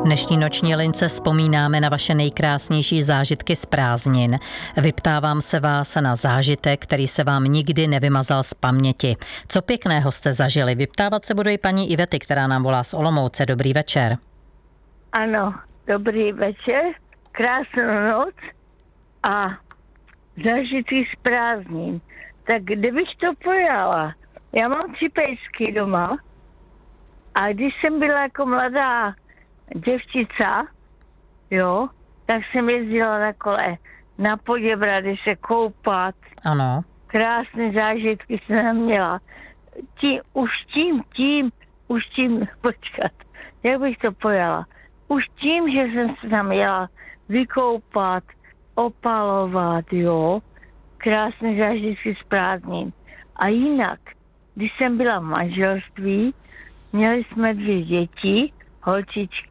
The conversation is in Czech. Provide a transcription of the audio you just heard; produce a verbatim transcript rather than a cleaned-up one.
V dnešní noční lince vzpomínáme na vaše nejkrásnější zážitky z prázdnin. Vyptávám se vás na zážitek, který se vám nikdy nevymazal z paměti. Co pěkného jste zažili? Vyptávat se budu i paní Ivety, která nám volá z Olomouce. Dobrý večer. Ano, dobrý večer, krásnou noc a zážitky z prázdnin. Tak kdybych to pojala, já mám tři pejsky doma a když jsem byla jako mladá děvčica, jo, tak jsem jezdila na kole na Poděbrady se koupat. Ano. Krásné zážitky jsem měla. Tím, už tím, tím, už tím, počkat, jak bych to pojala? Už tím, že jsem se tam jela vykoupat, opalovat, jo, krásné zážitky z prázdnin. A jinak, když jsem byla v manželství, měli jsme dvě děti, holčičky